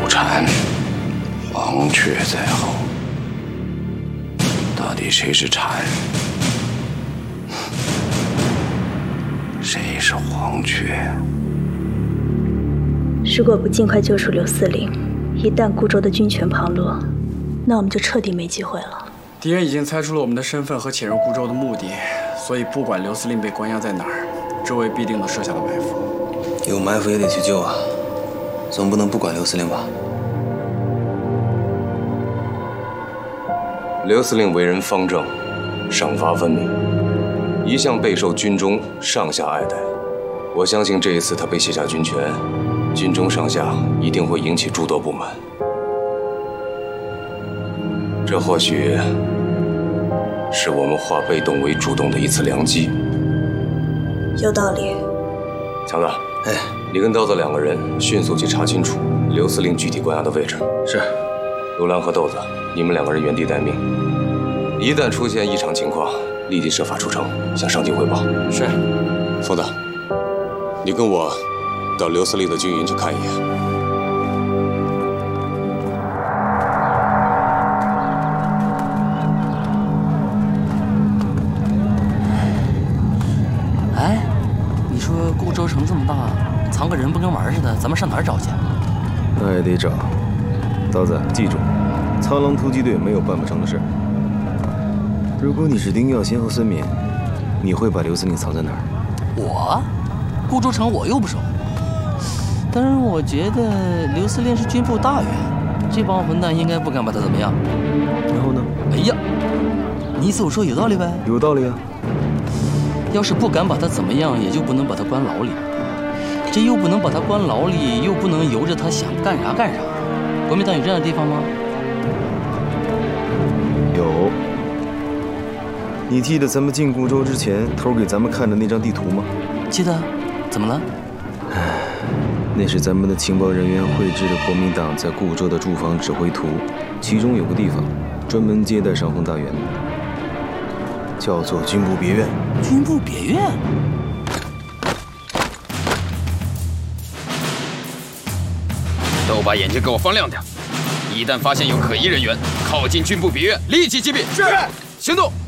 蝉，黄雀在后。到底谁是蝉？谁是黄雀？ 如果不尽快救出刘司令，一旦固州的军权旁落，那我们就彻底没机会了。 敌人已经猜出了我们的身份和潜入固州的目的，所以不管刘司令被关押在哪儿，周围必定都设下了埋伏。 有埋伏也得去救啊，总不能不管刘司令吧？ 刘司令为人方正，赏罚分明，一向备受军中上下爱戴。我相信这一次他被卸下军权，军中上下一定会引起诸多不满。这或许是我们化被动为主动的一次良机。 有道理。 强子，你跟刀子两个人迅速去查清楚刘司令具体关押的位置。 是。 刘兰和豆子，你们两个人原地待命，一旦出现异常情况，立即设法出城，向上级汇报。 是。 疯子，你跟我到刘司令的军营去看一眼。 哎，你说固州城这么大，藏个人不跟玩似的，咱们上哪儿找去？ 那也得找。刀子，记住，苍狼突击队没有办不成的事。如果你是丁耀先和孙冕，你会把刘司令藏在哪儿？ 我，固州城我又不熟。但是我觉得刘司令是军部大员，这帮混蛋应该不敢把他怎么样。 然后呢？ 哎呀，你所说有道理呗？ 有道理啊。 要是不敢把他怎么样，也就不能把他关牢里。这又不能把他关牢里，又不能由着他想干啥干啥。国民党有这样的地方吗？ 有。你记得咱们进固州之前偷给咱们看的那张地图吗？ 记得。怎么了？ 那是咱们的情报人员绘制的国民党在固州的驻防指挥图，其中有个地方专门接待上峰大员的，叫做军部别院。 军部别院？ 都把眼睛给我放亮点！一旦发现有可疑人员靠近军部别院，立即击毙。是，行动！